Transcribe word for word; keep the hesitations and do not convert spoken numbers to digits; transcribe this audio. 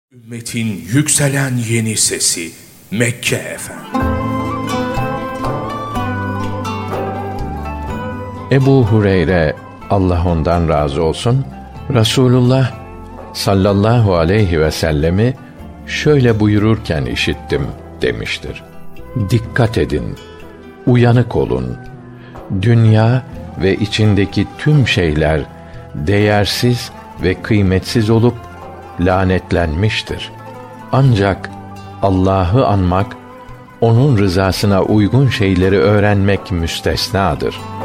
Ümmetin yükselen yeni sesi Mekke Efendi. Ebu Hureyre, Allah ondan razı olsun, Resulullah sallallahu aleyhi ve sellemi şöyle buyururken işittim demiştir: Dikkat edin, uyanık olun. Dünya ve içindeki tüm şeyler değersiz ve kıymetsiz olup lanetlenmiştir. Ancak Allah'ı anmak, onun rızasına uygun şeyleri öğrenmek müstesnadır.